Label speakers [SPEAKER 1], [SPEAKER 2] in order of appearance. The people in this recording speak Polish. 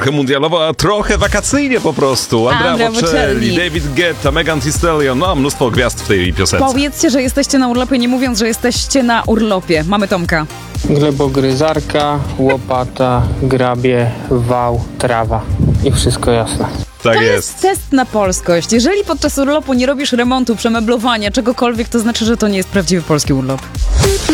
[SPEAKER 1] Trochę mundialowo, a trochę wakacyjnie po prostu. Andrea Bocelli, David Guetta, Megan Thee Stallion, no mnóstwo gwiazd w tej piosence.
[SPEAKER 2] Powiedzcie, że jesteście na urlopie, nie mówiąc, że jesteście na urlopie. Mamy Tomka.
[SPEAKER 3] Glebogryzarka, łopata, grabie, wał, trawa. I wszystko jasne.
[SPEAKER 1] Tak
[SPEAKER 2] To jest test na polskość. Jeżeli podczas urlopu nie robisz remontu, przemeblowania, czegokolwiek, to znaczy, że to nie jest prawdziwy polski urlop.